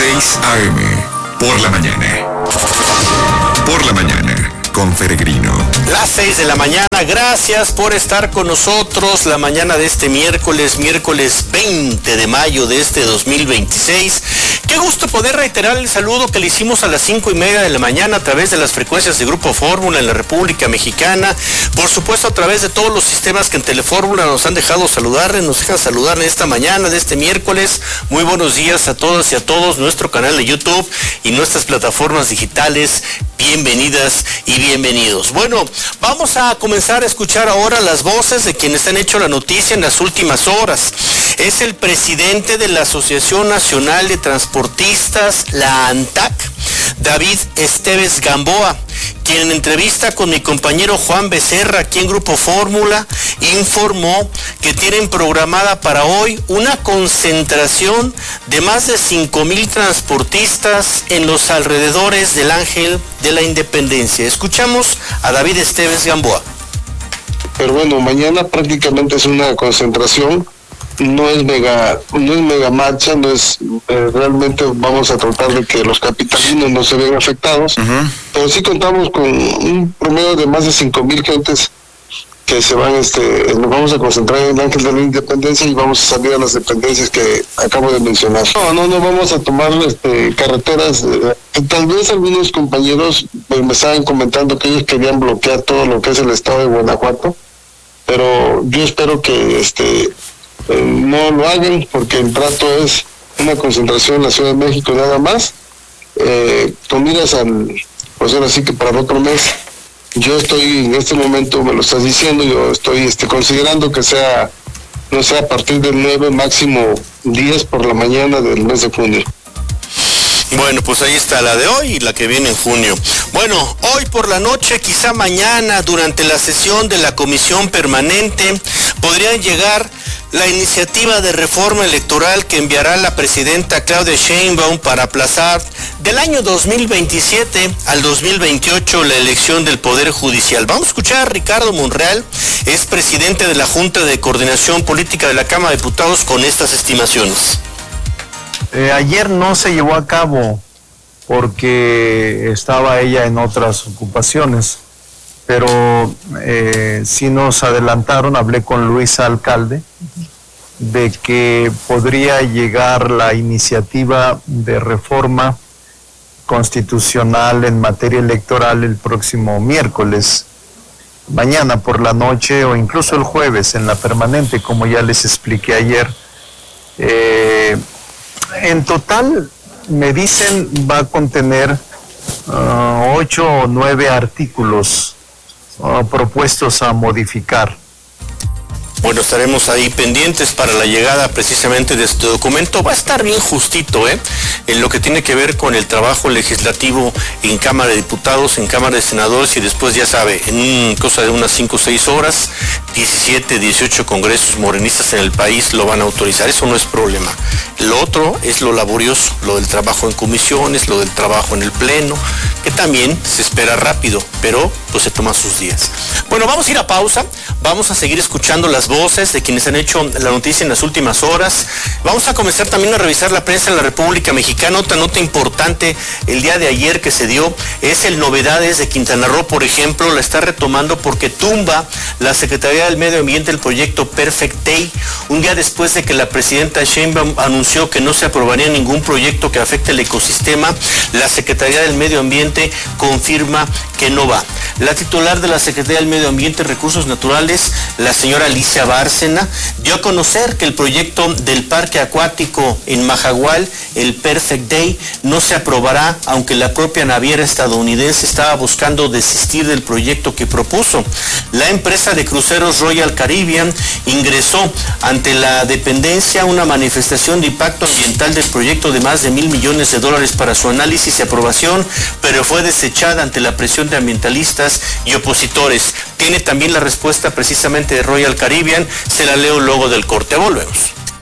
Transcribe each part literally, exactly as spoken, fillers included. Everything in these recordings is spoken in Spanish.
seis a eme, por la mañana. Por la mañana, con Peregrino. Las seis de la mañana, gracias por estar con nosotros la mañana de este miércoles, miércoles veinte de mayo de este dos mil veintiséis. Qué gusto poder reiterar el saludo que le hicimos a las cinco y media de la mañana a través de las frecuencias de Grupo Fórmula en la República Mexicana, por supuesto a través de todos los sistemas que en Telefórmula nos han dejado saludar, nos dejan saludar en esta mañana de este miércoles. Muy buenos días a todas y a todos, nuestro canal de YouTube y nuestras plataformas digitales. Bienvenidas y bienvenidos. Bueno, vamos a comenzar a escuchar ahora las voces de quienes han hecho la noticia en las últimas horas. Es el presidente de la Asociación Nacional de Transportistas, la ANTAC, David Esteves Gamboa, quien en entrevista con mi compañero Juan Becerra aquí en Grupo Fórmula informó que tienen programada para hoy una concentración de más de cinco mil transportistas en los alrededores del Ángel de la Independencia. Escuchamos a David Esteves Gamboa. Pero bueno, mañana prácticamente es una concentración. No es mega, no es mega marcha, no es eh, realmente vamos a tratar de que los capitalinos no se vean afectados, uh-huh. Pero sí contamos con un promedio de más de cinco mil gentes que se van, este, nos vamos a concentrar en el Ángel de la Independencia y vamos a salir a las dependencias que acabo de mencionar. No, no, no vamos a tomar este, carreteras. Eh, tal vez algunos compañeros pues, me estaban comentando que ellos querían bloquear todo lo que es el estado de Guanajuato, pero yo espero que este Eh, no lo hagan porque el trato es una concentración en la Ciudad de México nada más, eh, con miras al, pues ahora sí que para el otro mes. Yo estoy en este momento, me lo estás diciendo, yo estoy este, considerando que sea, no sé, a partir del nueve, máximo diez por la mañana del mes de junio. Bueno, pues ahí está la de hoy y la que viene en junio. Bueno, hoy por la noche, quizá mañana, durante la sesión de la Comisión Permanente, podrían llegar la iniciativa de reforma electoral que enviará la presidenta Claudia Sheinbaum para aplazar del año dos mil veintisiete al dos mil veintiocho la elección del Poder Judicial. Vamos a escuchar a Ricardo Monreal, es presidente de la Junta de Coordinación Política de la Cámara de Diputados, con estas estimaciones. Eh, ayer no se llevó a cabo porque estaba ella en otras ocupaciones, pero eh, sí nos adelantaron, hablé con Luisa Alcalde, de que podría llegar la iniciativa de reforma constitucional en materia electoral el próximo miércoles, mañana por la noche o incluso el jueves en la permanente, como ya les expliqué ayer. Eh, en total, me dicen, va a contener uh, ocho o nueve artículos uh, propuestos a modificar. Bueno, estaremos ahí pendientes para la llegada precisamente de este documento. Va a estar bien justito, ¿eh? En lo que tiene que ver con el trabajo legislativo en Cámara de Diputados, en Cámara de Senadores, y después, ya sabe, en un, cosa de unas cinco o seis horas, diecisiete, dieciocho congresos morenistas en el país lo van a autorizar. Eso no es problema. Lo otro es lo laborioso, lo del trabajo en comisiones, lo del trabajo en el pleno, que también se espera rápido, pero pues se toma sus días. Bueno, vamos a ir a pausa, vamos a seguir escuchando las voces de quienes han hecho la noticia en las últimas horas. Vamos a comenzar también a revisar la prensa en la República Mexicana. Otra nota importante el día de ayer que se dio es el Novedades de Quintana Roo, por ejemplo, la está retomando porque tumba la Secretaría del Medio Ambiente el proyecto Perfect Day, un día después de que la presidenta Sheinbaum anunció que no se aprobaría ningún proyecto que afecte el ecosistema. La Secretaría del Medio Ambiente confirma que no va. La titular de la Secretaría del Medio Ambiente y Recursos Naturales, la señora Alicia Bárcena, dio a conocer que el proyecto del parque acuático en Majagual, el Perfect Day, no se aprobará, aunque la propia naviera estadounidense estaba buscando desistir del proyecto que propuso. La empresa de cruceros Royal Caribbean ingresó ante la dependencia una manifestación de impacto ambiental del proyecto de más de mil millones de dólares para su análisis y aprobación, pero fue desechada ante la presión de ambientalistas y opositores. Tiene también la respuesta precisamente de Royal Caribbean, se la leo luego del corte. Volvemos.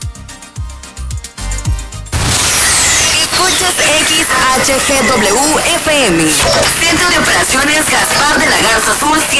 Escuchas X H G W F M, Centro de Operaciones Gaspar de la Garza Azul